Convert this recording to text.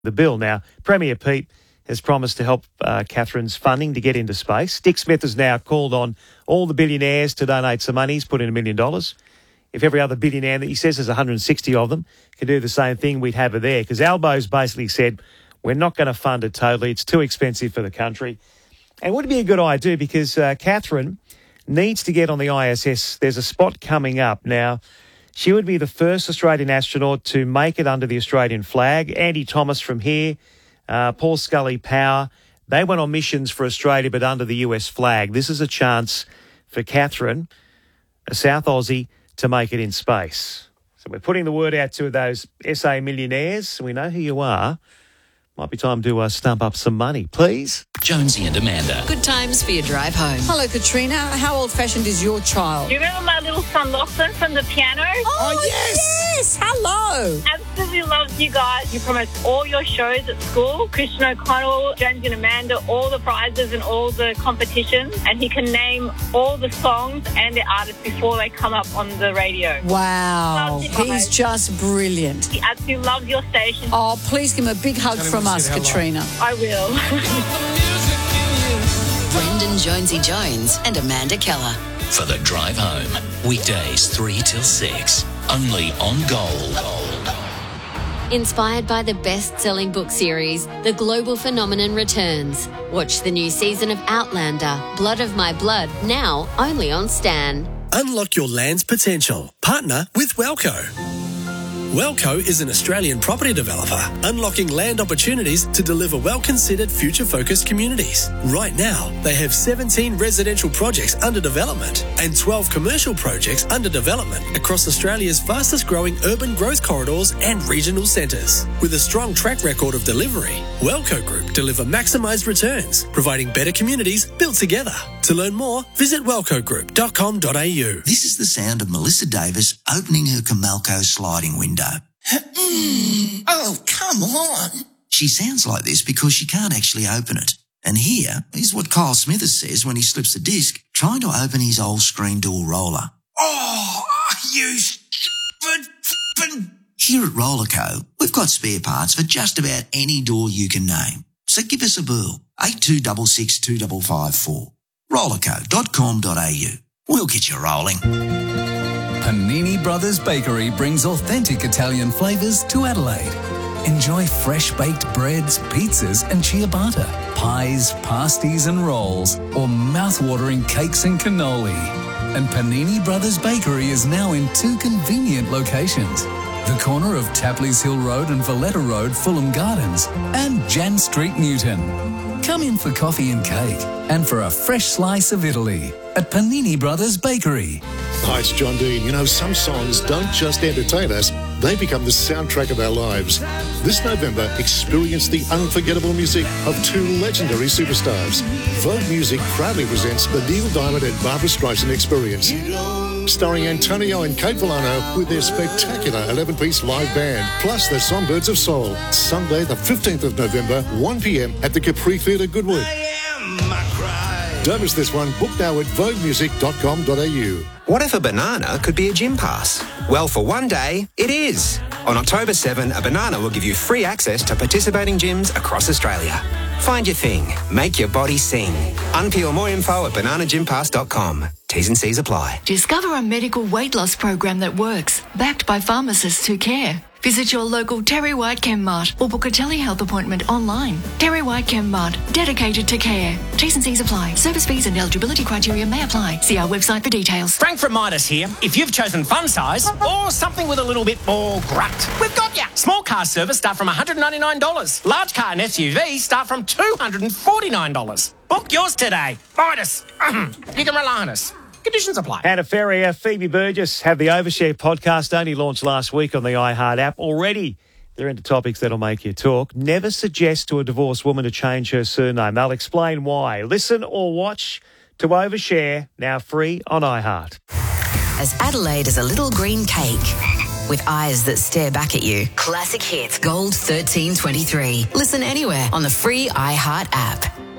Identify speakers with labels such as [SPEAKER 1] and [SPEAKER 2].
[SPEAKER 1] the bill. Now, Premier Pete has promised to help Catherine's funding to get into space. Dick Smith has now called on all the billionaires to donate some money. He's put in $1 million. If every other billionaire, that he says there's 160 of them, can do the same thing, we'd have her there. Because Albo's basically said, we're not going to fund it totally. It's too expensive for the country. And would it be a good idea? Because Catherine needs to get on the ISS. There's a spot coming up. Now, she would be the first Australian astronaut to make it under the Australian flag. Andy Thomas from here, Paul Scully Power, they went on missions for Australia but under the US flag. This is a chance for Catherine, a South Aussie, to make it in space. So we're putting the word out to those SA millionaires. We know who you are. Might be time to stump up some money, please.
[SPEAKER 2] Jonesy and Amanda.
[SPEAKER 3] Good times for your drive home.
[SPEAKER 4] Hello, Katrina. How old-fashioned is your child?
[SPEAKER 5] Do you remember my little son Lachlan from the piano?
[SPEAKER 4] Oh, yes! Hello!
[SPEAKER 5] Absolutely loves you guys. You promote all your shows at school. Christian O'Connell, Jonesy and Amanda, all the prizes and all the competitions. And he can name all the songs and the artists before they come up on the radio.
[SPEAKER 4] Wow.
[SPEAKER 5] Loves you guys.
[SPEAKER 4] He's just brilliant.
[SPEAKER 5] He absolutely loves your station.
[SPEAKER 4] Oh, please give him a big hug from us, Katrina.
[SPEAKER 5] I will.
[SPEAKER 3] Brendan Jonesy Jones and Amanda Keller.
[SPEAKER 2] For the drive home. Weekdays 3 till 6. Only on Gold.
[SPEAKER 6] Inspired by the best-selling book series, The Global Phenomenon returns. Watch the new season of Outlander, Blood of My Blood, now only on Stan.
[SPEAKER 7] Unlock your land's potential. Partner with Wellco. Wellco is an Australian property developer unlocking land opportunities to deliver well-considered future-focused communities. Right now, they have 17 residential projects under development and 12 commercial projects under development across Australia's fastest-growing urban growth corridors and regional centres. With a strong track record of delivery, Wellco Group deliver maximised returns, providing better communities built together. To learn more, visit wellcogroup.com.au.
[SPEAKER 8] This is the sound of Melissa Davis opening her Comalco sliding window. Oh, come on. She sounds like this because she can't actually open it. And here is what Kyle Smithers says when he slips the disc trying to open his old screen door roller. Oh, you stupid. Here at Rollerco, we've got spare parts for just about any door you can name. So give us a bell. 8266 2554. Rollerco.com.au. We'll get you rolling.
[SPEAKER 9] Panini Brothers Bakery brings authentic Italian flavours to Adelaide. Enjoy fresh baked breads, pizzas and ciabatta, pies, pasties and rolls, or mouth-watering cakes and cannoli. And Panini Brothers Bakery is now in 2 convenient locations. The corner of Tapley's Hill Road and Valletta Road, Fulham Gardens, and Jan Street, Newton. Come in for coffee and cake and for a fresh slice of Italy at Panini Brothers Bakery.
[SPEAKER 10] Hi, it's John Dean. You know, some songs don't just entertain us, they become the soundtrack of our lives. This November, experience the unforgettable music of 2 legendary superstars. Vogue Music proudly presents the Neil Diamond and Barbra Streisand Experience, starring Antonio and Kate Villano with their spectacular 11-piece live band, plus the Songbirds of Soul. Sunday, the 15th of November, 1 p.m. at the Capri Theatre, Goodwood. Don't miss this one. Book now at voguemusic.com.au.
[SPEAKER 11] What if a banana could be a gym pass? Well, for one day, it is. On October 7, a banana will give you free access to participating gyms across Australia. Find your thing. Make your body sing. Unpeel more info at bananagympass.com. T's and C's apply.
[SPEAKER 12] Discover a medical weight loss program that works, backed by pharmacists who care. Visit your local Terry White Chemmart or book a telehealth appointment online. Terry White Chemmart, dedicated to care. T's and C's apply. Service fees and eligibility criteria may apply. See our website for details.
[SPEAKER 13] Frank from Midas here. If you've chosen fun size or something with a little bit more grunt, we've got ya. Small car service start from $199. Large car and SUV start from $249. Book yours today. Midas. You can rely on us. Conditions apply.
[SPEAKER 1] Hannah Ferrier, Phoebe Burgess have the Overshare podcast, only launched last week on the iHeart app. Already they're into topics that'll make you talk. Never suggest to a divorced woman to change her surname. They'll explain why. Listen or watch to Overshare, now free on iHeart.
[SPEAKER 3] As Adelaide is a little green cake with eyes that stare back at you. Classic hits, Gold 1323. Listen anywhere on the free iHeart app.